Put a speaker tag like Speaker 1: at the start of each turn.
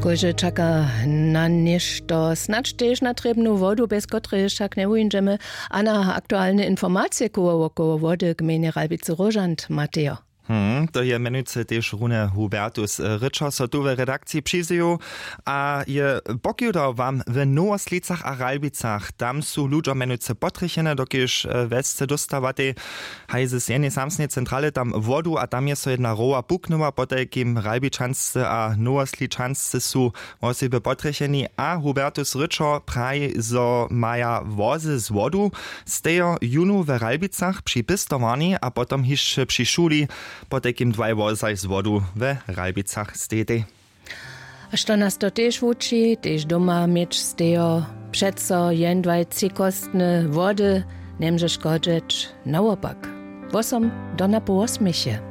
Speaker 1: Kože čaka na nešto, snad tež na trebnú vodu, bez ktorej však neujindžeme, a na aktuálne informácie okolo vody gminy Ralbice-Rožant, Mateo.
Speaker 2: To je menujúce tiež Rune Hubertus Ryczo, so tu v redakcii přizejú a je pokiudo vám v Novoslicach a Ralbicach. Tam sú ľuďom menujúce potrichené, dokiž vesce dostávate hajze z jednej samsnej centrále tam vodu a tam je so jedna roa puknova, potaj kým Ralbičansce a Novosličansce sú osebe potrichení a Hubertus Ryczo praj zo maja vozy z vodu z tejo junu v Ralbicach pri pistovaní a potom hišće pri šuli po takým dvaj vozaj z vodu v Ralbicach stejte.
Speaker 1: A što nas to tež vuči, tež doma mieć stejo, přeco jen dvaj cikostne vody, nemže škodžeć naopak. Vosom do na po osmiche.